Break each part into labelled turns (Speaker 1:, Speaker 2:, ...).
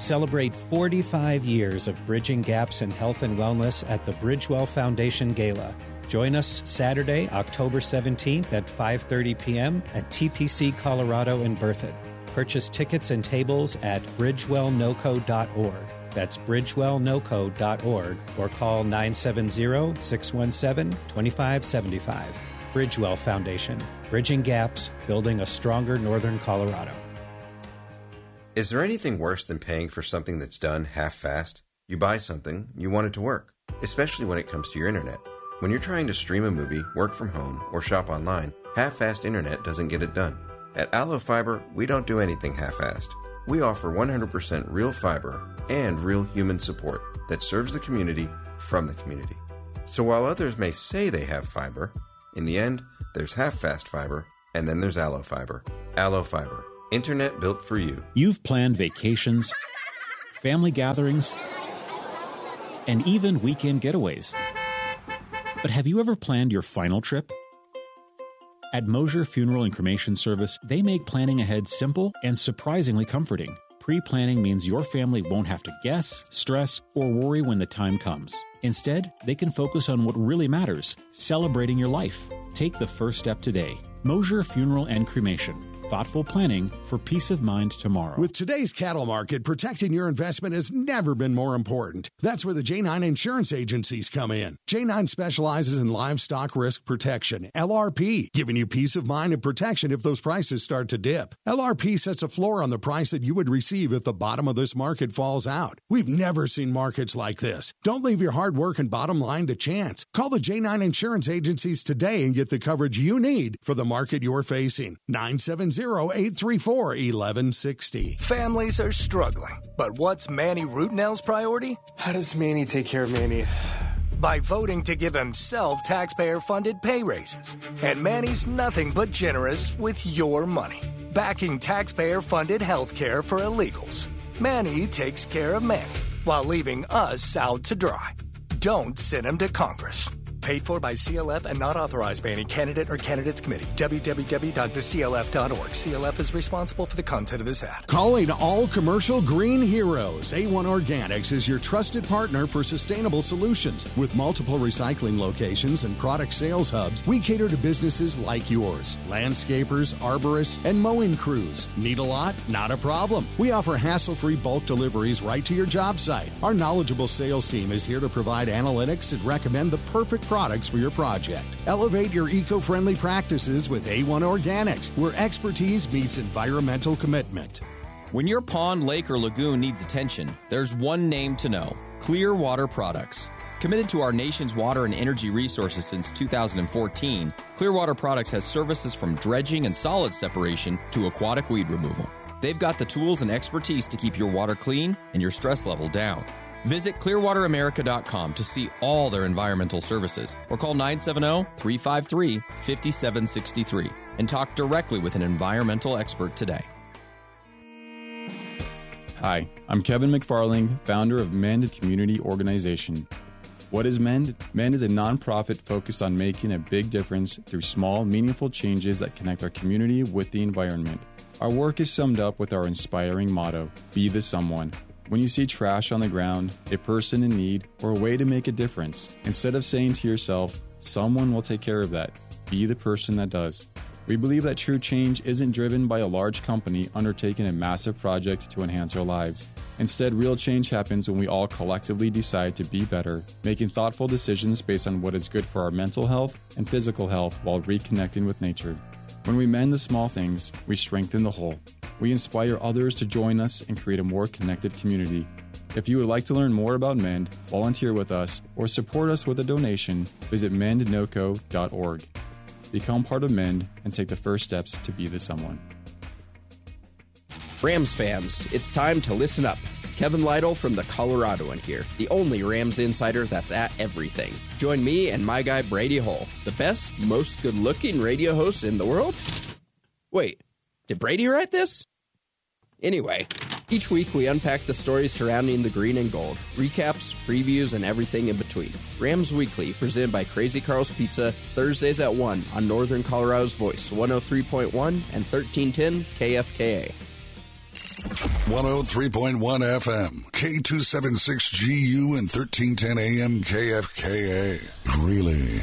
Speaker 1: Celebrate 45 years of bridging gaps in health and wellness at the Bridgewell Foundation Gala. Join us Saturday, October 17th at 5:30 p.m. at TPC Colorado in Berthoud. Purchase tickets and tables at bridgewellnoco.org. That's bridgewellnoco.org or call 970-617-2575. Bridgewell Foundation. Bridging gaps, building a stronger Northern Colorado.
Speaker 2: Is there anything worse than paying for something that's done half-fast? You buy something, you want it to work, especially when it comes to your internet. When you're trying to stream a movie, work from home, or shop online, half-fast internet doesn't get it done. At Allo Fiber, we don't do anything half-assed. We offer 100% real fiber and real human support that serves the community from the community. So while others may say they have fiber, in the end, there's half-fast fiber, and then there's Allo Fiber. Allo Fiber. Internet built for you.
Speaker 3: You've planned vacations, family gatherings, and even weekend getaways. But have you ever planned your final trip? At Mosier Funeral and Cremation Service, they make planning ahead simple and surprisingly comforting. Pre-planning means your family won't have to guess, stress, or worry when the time comes. Instead, they can focus on what really matters, celebrating your life. Take the first step today. Mosier Funeral and Cremation. Thoughtful planning for peace of mind tomorrow.
Speaker 4: With today's cattle market, protecting your investment has never been more important. That's where the J9 insurance agencies come in. J9 specializes in livestock risk protection, LRP, giving you peace of mind and protection if those prices start to dip. LRP sets a floor on the price that you would receive if the bottom of this market falls out. We've never seen markets like this. Don't leave your hard work and bottom line to chance. Call the J9 insurance agencies today and get the coverage you need for the market you're facing. 970-834-1160.
Speaker 5: Families are struggling, but what's Manny Rootnell's priority?
Speaker 6: How does Manny take care of Manny?
Speaker 5: By voting to give himself taxpayer-funded pay raises. And Manny's nothing but generous with your money, backing taxpayer-funded health care for illegals. Manny takes care of Manny while leaving us out to dry. Don't send him to Congress. Paid for by CLF and not authorized by any candidate or candidates committee. www.theclf.org. CLF is responsible for the content of this ad.
Speaker 4: Calling all commercial green heroes. A1 Organics is your trusted partner for sustainable solutions. With multiple recycling locations and product sales hubs, we cater to businesses like yours. Landscapers, arborists, and mowing crews. Need a lot? Not a problem. We offer hassle-free bulk deliveries right to your job site. Our knowledgeable sales team is here to provide analytics and recommend the perfect products for your project. Elevate your eco-friendly practices with A1 Organics, where expertise meets environmental commitment.
Speaker 7: When your pond, lake, or lagoon needs attention, there's one name to know: Clearwater Products. Committed to our nation's water and energy resources since 2014, Clearwater Products has services from dredging and solid separation to aquatic weed removal. They've got the tools and expertise to keep your water clean and your stress level down. Visit clearwateramerica.com to see all their environmental services or call 970-353-5763 and talk directly with an environmental expert today.
Speaker 8: Hi, I'm Kevin McFarling, founder of Mend Community Organization. What is Mend? Mend is a nonprofit focused on making a big difference through small, meaningful changes that connect our community with the environment. Our work is summed up with our inspiring motto, Be the Someone. When you see trash on the ground, a person in need, or a way to make a difference, instead of saying to yourself, someone will take care of that, be the person that does. We believe that true change isn't driven by a large company undertaking a massive project to enhance our lives. Instead, real change happens when we all collectively decide to be better, making thoughtful decisions based on what is good for our mental health and physical health while reconnecting with nature. When we mend the small things, we strengthen the whole. We inspire others to join us and create a more connected community. If you would like to learn more about Mend, volunteer with us, or support us with a donation, visit mendnoco.org. Become part of Mend and take the first steps to be the someone.
Speaker 9: Rams fans, it's time to listen up. Kevin Lytle from the Coloradoan here, the only Rams insider that's at everything. Join me and my guy Brady Hull, the best, most good-looking radio host in the world. Wait, did Brady write this? Anyway, each week we unpack the stories surrounding the green and gold, recaps, previews, and everything in between. Rams Weekly, presented by Crazy Carl's Pizza, Thursdays at 1 on Northern Colorado's Voice, 103.1 and 1310 KFKA.
Speaker 10: 103.1 FM, K276GU and 1310 AM KFKA. Greeley.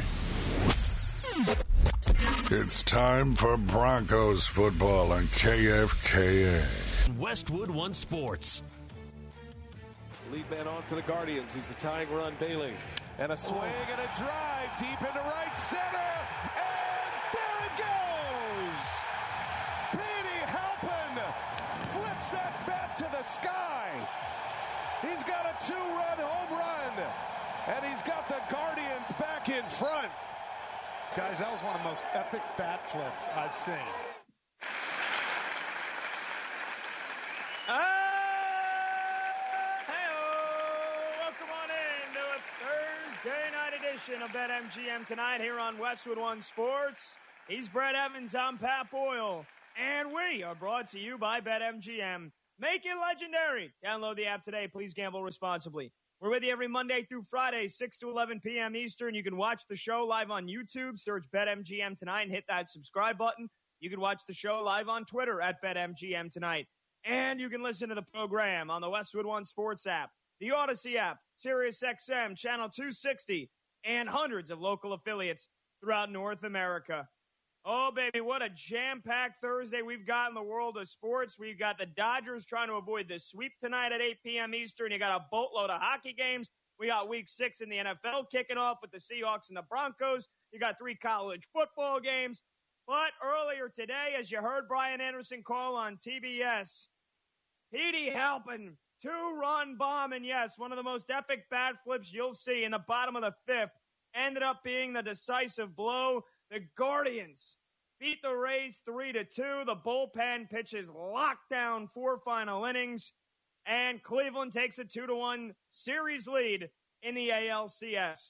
Speaker 10: It's time for Broncos football on KFKA.
Speaker 11: Westwood One Sports.
Speaker 12: Lead man on for the Guardians. He's the tying run, Bailey. And a swing and a drive deep into right center. And there it goes! Petey Halpin flips that bat to the sky. He's got a two-run home run. And he's got the Guardians back in front.
Speaker 13: Guys, that was one of the most epic bat flips I've seen.
Speaker 14: Welcome on in to a Thursday night edition of BetMGM Tonight here on Westwood One Sports. He's Brett Evans, I'm Pat Boyle, and we are brought to you by BetMGM. Make it legendary. Download the app today. Please gamble responsibly. We're with you every Monday through Friday, 6 to 11 p.m. Eastern. You can watch the show live on YouTube. Search BetMGM Tonight and hit that subscribe button. You can watch the show live on Twitter at BetMGM Tonight. And you can listen to the program on the Westwood One Sports app, the Odyssey app, SiriusXM, Channel 260, and hundreds of local affiliates throughout North America. Oh, baby, what a jam-packed Thursday we've got in the world of sports. We've got the Dodgers trying to avoid the sweep tonight at 8 p.m. Eastern. You got a boatload of hockey games. We got Week 6 in the NFL kicking off with the Seahawks and the Broncos. You got 3 college football games. But earlier today, as you heard Brian Anderson call on TBS, Petey Halpin, 2-run bomb, and yes, one of the most epic bat flips you'll see in the bottom of the 5th, ended up being the decisive blow. The Guardians beat the Rays 3-2. The bullpen pitches locked down 4 final innings, and Cleveland takes a 2-1 series lead in the ALCS.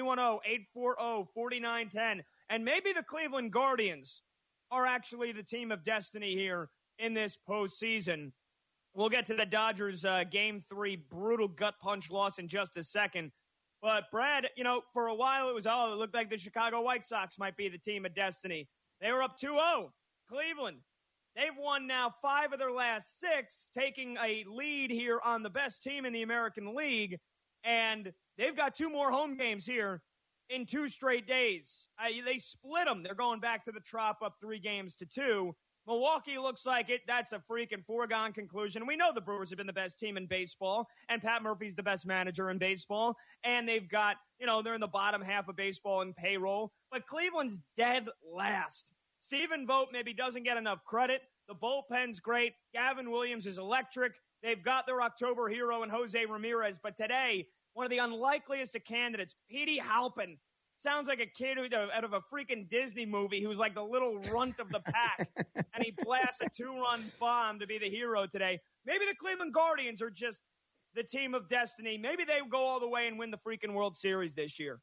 Speaker 14: 310-840-4910. And maybe the Cleveland Guardians are actually the team of destiny here in this postseason. We'll get to the Dodgers Game 3 brutal gut punch loss in just a second. But, Brad, you know, for a while it looked like the Chicago White Sox might be the team of destiny. They were up 2-0. Cleveland, they've won now 5 of their last 6, taking a lead here on the best team in the American League. And they've got 2 more home games here in 2 straight days. They split them. They're going back to the Trop up 3-2. Milwaukee looks like it. That's a freaking foregone conclusion. We know the Brewers have been the best team in baseball, and Pat Murphy's the best manager in baseball, and they've got, they're in the bottom half of baseball in payroll, but Cleveland's dead last. Stephen Vogt maybe doesn't get enough credit. The bullpen's great. Gavin Williams is electric. They've got their October hero in Jose Ramirez, but today, one of the unlikeliest of candidates, Petey Halpin, sounds like a kid out of a freaking Disney movie who's like the little runt of the pack, and he blasts a 2-run bomb to be the hero today. Maybe the Cleveland Guardians are just the team of destiny. Maybe they go all the way and win the freaking World Series this year.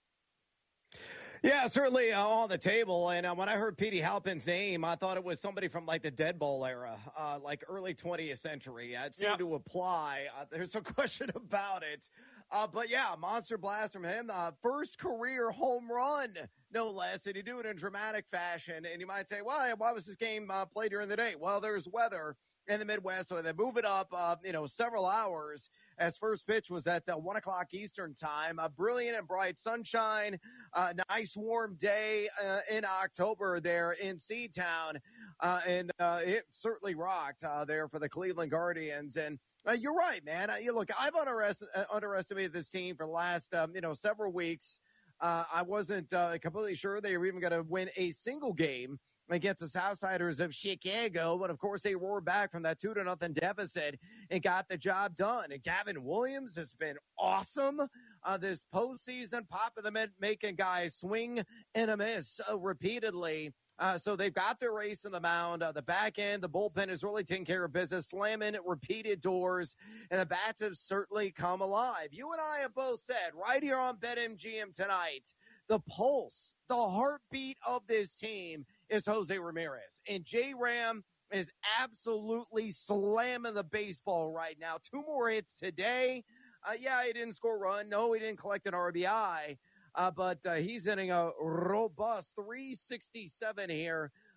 Speaker 15: Yeah, certainly on the table. And when I heard Petey Halpin's name, I thought it was somebody from like the Dead Bowl era, like early 20th century. It seemed to apply. There's no question about it. But yeah, monster blast from him. First career home run, no less. And he do it in dramatic fashion. And you might say, well, why was this game played during the day? Well, there's weather in the Midwest, so they move it up, several hours, as first pitch was at 1 o'clock Eastern time. Brilliant and bright sunshine, nice warm day in October there in Seatown, and it certainly rocked there for the Cleveland Guardians. And you're right, man. Look, I've underestimated this team for the last, several weeks. I wasn't completely sure they were even going to win a single game against the Southsiders of Chicago, but of course they roared back from that 2-0 deficit and got the job done. And Gavin Williams has been awesome this postseason, popping them in, making guys swing and a miss repeatedly. So they've got their race in the mound. The back end, the bullpen is really taking care of business, slamming repeated doors, and the bats have certainly come alive. You and I have both said right here on BetMGM tonight, the pulse, the heartbeat of this team is Jose Ramirez. And J-Ram is absolutely slamming the baseball right now. 2 more hits today. He didn't score a run. No, he didn't collect an RBI. But he's hitting a robust 367 here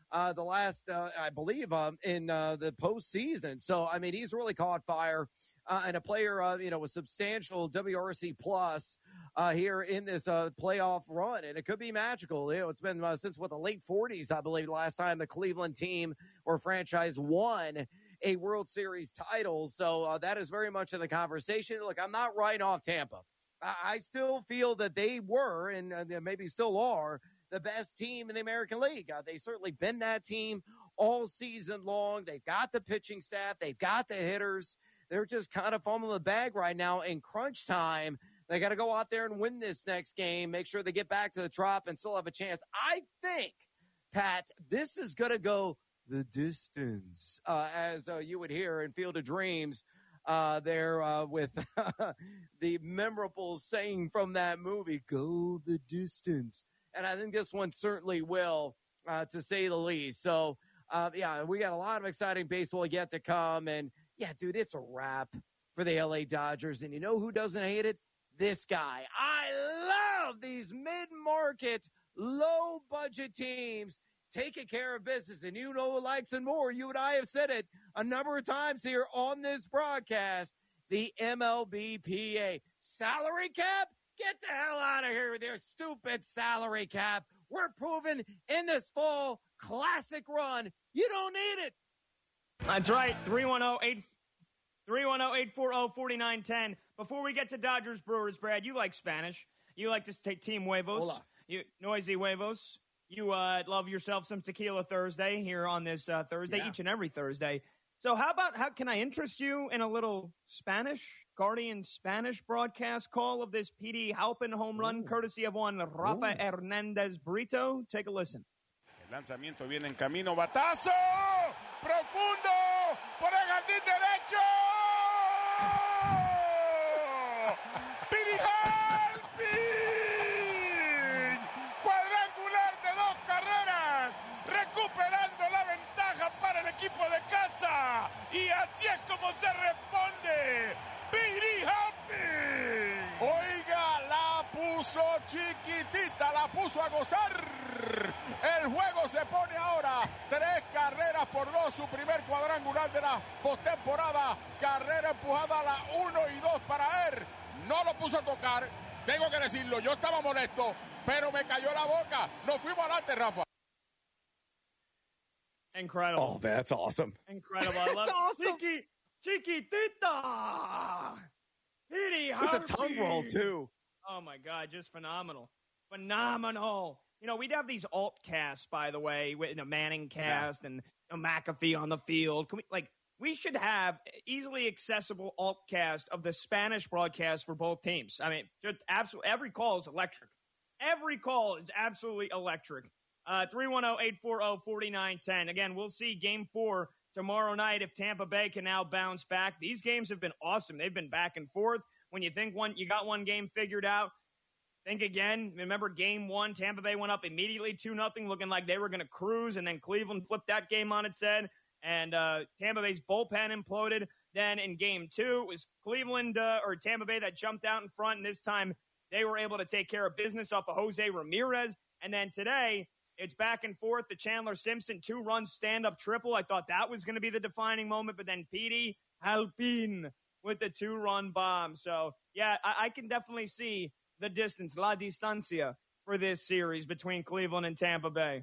Speaker 15: the last, I believe, in the postseason. So, I mean, he's really caught fire. And a player, with substantial WRC plus here in this playoff run. And it could be magical. It's been since the late 40s, I believe, last time the Cleveland team or franchise won a World Series title. So that is very much in the conversation. Look, I'm not writing off Tampa. I still feel that they were, and maybe still are, the best team in the American League. They've certainly been that team all season long. They've got the pitching staff. They've got the hitters. They're just kind of fumbling the bag right now in crunch time. They got to go out there and win this next game, make sure they get back to the Trop and still have a chance. I think, Pat, this is going to go the distance, as you would hear in Field of Dreams there with the memorable saying from that movie, go the distance. And I think this one certainly will, to say the least. So, we got a lot of exciting baseball yet to come. And, yeah, dude, it's a wrap for the LA Dodgers. And you know who doesn't hate it? This guy. I love these mid-market, low-budget teams taking care of business. And you know who likes it more. You and I have said it a number of times here on this broadcast. The MLBPA. Salary cap? Get the hell out of here with your stupid salary cap. We're proving in this fall classic run, you don't need it.
Speaker 14: That's right. 310-840-4910. Before we get to Dodgers Brewers, Brad, you like Spanish. You like to take Team Huevos.
Speaker 15: Hola.
Speaker 14: You noisy Huevos. You love yourself some Tequila Thursday here on this Thursday, each and every Thursday. So how can I interest you in a little Spanish, Guardian Spanish broadcast call of this P.D. Halpin home run, courtesy of one Rafa Hernandez Brito? Take a listen.
Speaker 16: El lanzamiento viene en camino, batazo, profundo, por el jardín derecho. P.D. Halpin, cuadrangular de 2 carreras, recuperando la ventaja para el equipo de casa. Y así es como se responde. P.D. Halpin.
Speaker 17: Oiga, la puso chiquitita, la puso a gozar. El juego se pone ahora 3 carreras por 2, su primer cuadrangular de la postemporada. Carrera empujada a la 1 y 2 para él. No lo puso a tocar, tengo que decirlo, yo estaba molesto, pero me cayó la boca. Nos fuimos adelante, Rafa.
Speaker 14: Incredible.
Speaker 15: Oh, man, that's awesome.
Speaker 14: Incredible. I love
Speaker 15: awesome.
Speaker 14: Chiquitita. P.D.
Speaker 15: With the tongue roll, too.
Speaker 14: Oh, my God, just phenomenal. Phenomenal. You know, we'd have these alt casts, by the way, with a Manning cast and a McAfee on the field. We should have easily accessible alt cast of the Spanish broadcast for both teams. I mean, just absolutely every call is electric. Every call is absolutely electric. 310-840-4910. Again, we'll see Game 4 tomorrow night if Tampa Bay can now bounce back. These games have been awesome. They've been back and forth. When you think you got one game figured out, think again. Remember Game 1, Tampa Bay went up immediately 2-0, looking like they were going to cruise, and then Cleveland flipped that game on its head, and Tampa Bay's bullpen imploded. Then in Game 2, it was Cleveland or Tampa Bay that jumped out in front, and this time they were able to take care of business off of Jose Ramirez. And then today, it's back and forth. The Chandler Simpson 2-run stand-up triple. I thought that was going to be the defining moment, but then P.D. Halpin with the 2-run bomb. So, yeah, I can definitely see the distance, la distancia, for this series between Cleveland and Tampa Bay.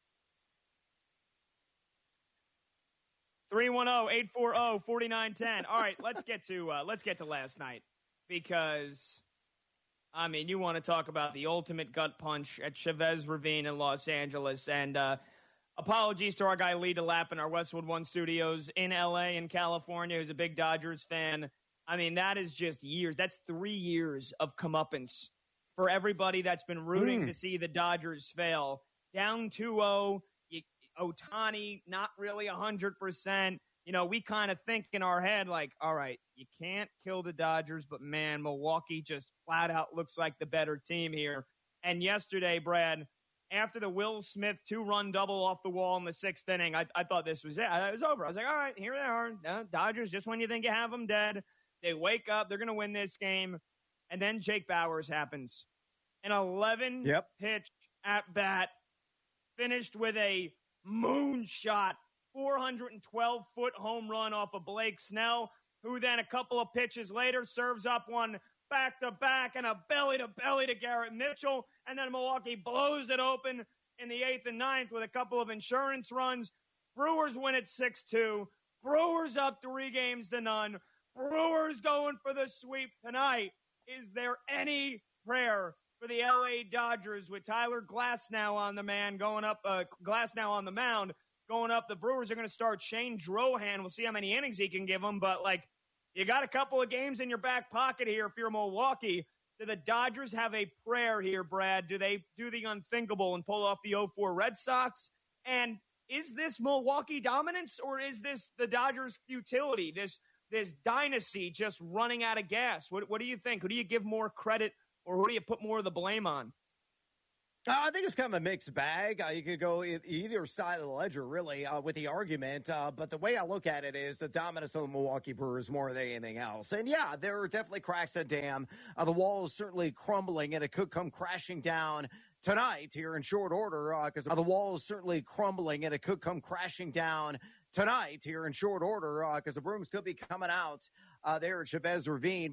Speaker 14: 310-840-4910. All right, let's get to last night, because I mean, you want to talk about the ultimate gut punch at Chavez Ravine in Los Angeles. And apologies to our guy Lee DeLapp in our Westwood One studios in L.A. and California, who's a big Dodgers fan. I mean, that is just years. That's 3 years of comeuppance for everybody that's been rooting to see the Dodgers fail. Down 2-0, Ohtani not really 100%. You know, we kind of think in our head like, all right, you can't kill the Dodgers, but man, Milwaukee just flat out looks like the better team here. And yesterday, Brad, after the Will Smith 2-run double off the wall in the 6th inning, I thought this was it. It was over. I was like, all right, here they are. Dodgers, just when you think you have them dead, they wake up. They're going to win this game. And then Jake Bauers happens. An 11-pitch at-bat, finished with a moonshot 412-foot home run off of Blake Snell, who then a couple of pitches later serves up one back-to-back and a belly-to-belly to Garrett Mitchell, and then Milwaukee blows it open in the 8th and 9th with a couple of insurance runs. Brewers win at 6-2. Brewers up 3-0. Brewers going for the sweep tonight. Is there any prayer for the LA Dodgers with Tyler Glasnow on the mound going up? The Brewers are going to start Shane Drohan. We'll see how many innings he can give them, but you got a couple of games in your back pocket here if you're Milwaukee. Do the Dodgers have a prayer here, Brad? Do they do the unthinkable and pull off the 0-4 Red Sox? And is this Milwaukee dominance, or is this the Dodgers' futility, this dynasty just running out of gas? What do you think? Who do you give more credit, or who do you put more of the blame on?
Speaker 15: I think it's kind of a mixed bag. You could go either side of the ledger, really, with the argument. But the way I look at it is the dominance of the Milwaukee Brewers more than anything else. And, yeah, there are definitely cracks in the dam. The wall is certainly crumbling, and it could come crashing down tonight here in short order because the wall is certainly crumbling, and it could come crashing down tonight here in short order because the Brooms could be coming out there at Chavez Ravine.